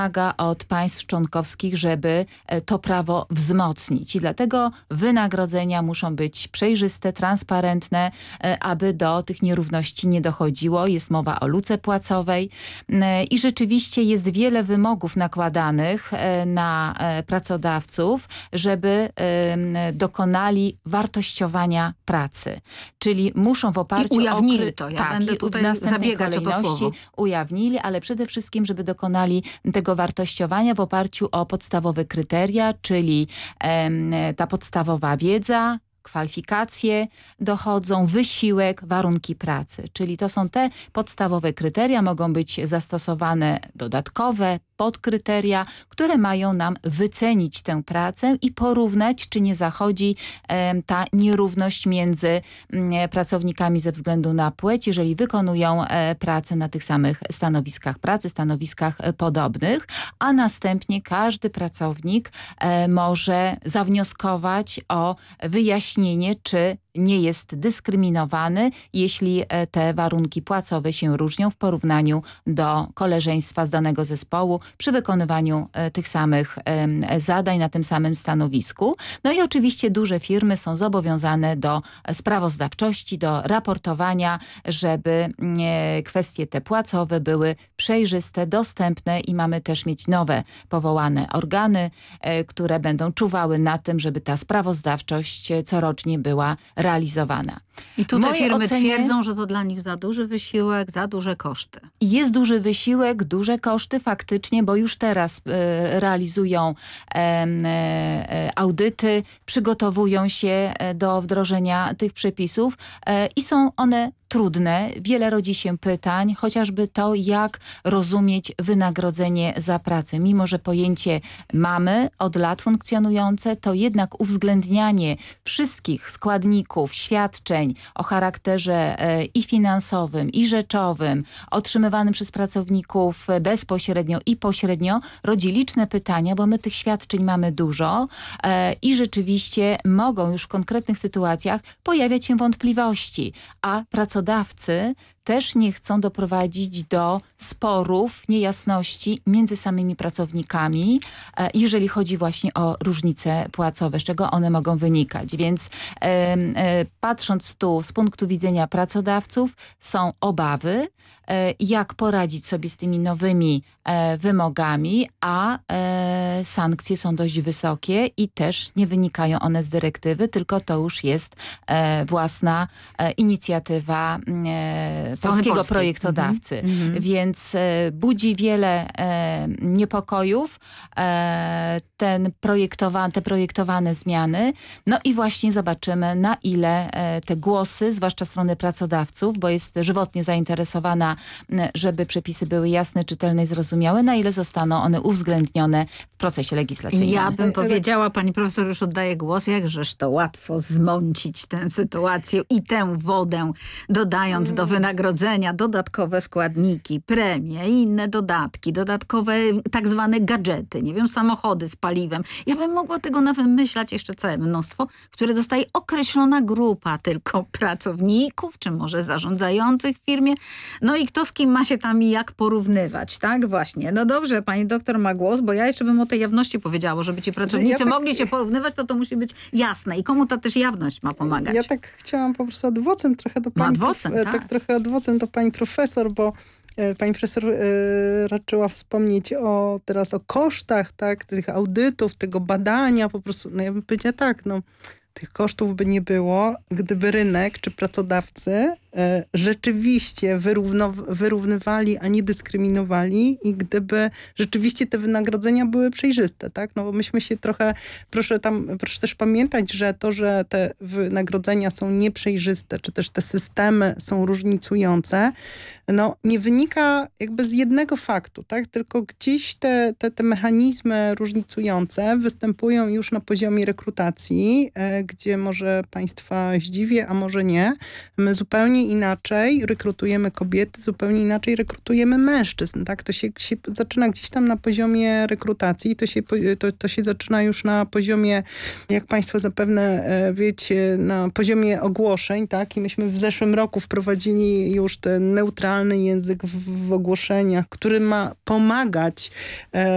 wymaga od państw członkowskich, żeby to prawo wzmocnić. I dlatego wynagrodzenia muszą być przejrzyste, transparentne, aby do tych nierówności nie dochodziło. Jest mowa o luce płacowej i rzeczywiście jest wiele wymogów nakładanych na pracodawców, żeby dokonali wartościowania pracy. Czyli muszą w oparciu I ujawnili o... to. Ja tak, będę tutaj zabiegać o to słowo. Ujawnili, ale przede wszystkim, żeby dokonali tego wartościowania w oparciu o podstawowe kryteria, czyli ta podstawowa wiedza, kwalifikacje dochodzą, wysiłek, warunki pracy. Czyli to są te podstawowe kryteria, mogą być zastosowane dodatkowe, podkryteria, które mają nam wycenić tę pracę i porównać, czy nie zachodzi ta nierówność między pracownikami ze względu na płeć, jeżeli wykonują pracę na tych samych stanowiskach pracy, stanowiskach podobnych, a następnie każdy pracownik może zawnioskować o wyjaśnienie, czy nie jest dyskryminowany, jeśli te warunki płacowe się różnią w porównaniu do koleżeństwa z danego zespołu przy wykonywaniu tych samych zadań na tym samym stanowisku. No i oczywiście duże firmy są zobowiązane do sprawozdawczości, do raportowania, żeby kwestie te płacowe były przejrzyste, dostępne i mamy też mieć nowe powołane organy, które będą czuwały na tym, żeby ta sprawozdawczość corocznie była realizowana. I tutaj firmy twierdzą, że to dla nich za duży wysiłek, za duże koszty. Jest duży wysiłek, duże koszty faktycznie, bo już teraz realizują audyty, przygotowują się do wdrożenia tych przepisów i są one trudne. Wiele rodzi się pytań, chociażby to, jak rozumieć wynagrodzenie za pracę. Mimo że pojęcie mamy od lat funkcjonujące, to jednak uwzględnianie wszystkich składników, świadczeń o charakterze i finansowym, i rzeczowym, otrzymywanym przez pracowników bezpośrednio i pośrednio, rodzi liczne pytania, bo my tych świadczeń mamy dużo i rzeczywiście mogą już w konkretnych sytuacjach pojawiać się wątpliwości, a pracodawcy też nie chcą doprowadzić do sporów, niejasności między samymi pracownikami, jeżeli chodzi właśnie o różnice płacowe, z czego one mogą wynikać. Więc patrząc tu z punktu widzenia pracodawców, są obawy, jak poradzić sobie z tymi nowymi wymogami, a sankcje są dość wysokie i też nie wynikają one z dyrektywy, tylko to już jest własna inicjatywa polskiego projektodawcy. Więc budzi wiele niepokojów te projektowane zmiany. No i właśnie zobaczymy, na ile te głosy, zwłaszcza strony pracodawców, bo jest żywotnie zainteresowana, żeby przepisy były jasne, czytelne i zrozumiałe, na ile zostaną one uwzględnione w procesie legislacyjnym. Ja bym powiedziała, pani profesor już oddaje głos, jakżeż to łatwo zmącić tę sytuację i tę wodę, dodając do wynagrodzenia dodatkowe składniki, premie i inne dodatki, dodatkowe tak zwane gadżety, nie wiem, samochody z paliwem. Ja bym mogła tego nawymyślać jeszcze całe mnóstwo, które dostaje określona grupa tylko pracowników, czy może zarządzających w firmie. No i kto z kim ma się tam i jak porównywać, tak? Właśnie. No dobrze, pani doktor ma głos, bo ja jeszcze bym o tej jawności powiedziała, żeby ci pracownicy mogli się porównywać, to musi być jasne. I komu ta też jawność ma pomagać? Ja tak chciałam po prostu adwocem trochę do pani, trochę adwocem do pani profesor, bo pani profesor raczyła wspomnieć teraz o kosztach, tak, tych audytów, tego badania, po prostu, no ja bym powiedziała tak, no tych kosztów by nie było, gdyby rynek czy pracodawcy rzeczywiście wyrównywali, a nie dyskryminowali i gdyby rzeczywiście te wynagrodzenia były przejrzyste, tak? No bo myśmy się trochę, proszę też pamiętać, że to, że te wynagrodzenia są nieprzejrzyste, czy też te systemy są różnicujące, no nie wynika jakby z jednego faktu, tak? Tylko gdzieś te mechanizmy różnicujące występują już na poziomie rekrutacji, gdzie może państwa zdziwię, a może nie. My zupełnie inaczej rekrutujemy kobiety, zupełnie inaczej rekrutujemy mężczyzn, tak? To się zaczyna gdzieś tam na poziomie rekrutacji, to się zaczyna już na poziomie, jak państwo zapewne wiecie, na poziomie ogłoszeń, tak? I myśmy w zeszłym roku wprowadzili już ten neutralny język w ogłoszeniach, który ma pomagać